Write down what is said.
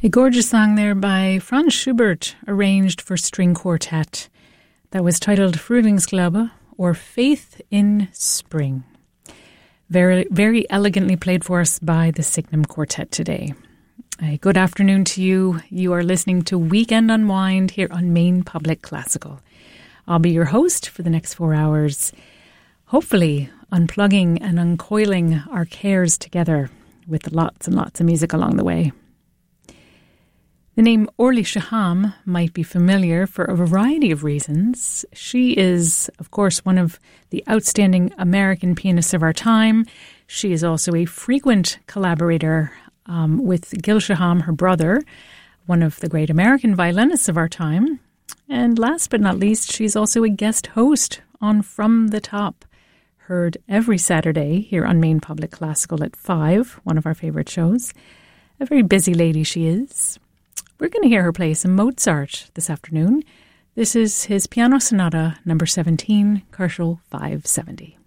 A gorgeous song there by Franz Schubert, arranged for string quartet, that was titled Frühlingsglaube, or Faith in Spring. Very, very elegantly played for us by the Signum Quartet today. A good afternoon to you. You are listening to Weekend Unwind here on Maine Public Classical. I'll be your host for the next 4 hours, hopefully unplugging and uncoiling our cares together with lots and lots of music along the way. The name Orly Shaham might be familiar for a variety of reasons. She is, of course, one of the outstanding American pianists of our time. She is also a frequent collaborator with Gil Shaham, her brother, one of the great American violinists of our time. And last but not least, she's also a guest host on From the Top, heard every Saturday here on Maine Public Classical at 5, one of our favorite shows. A very busy lady she is. We're going to hear her play some Mozart this afternoon. This is his Piano Sonata number 17, Koelschel 570.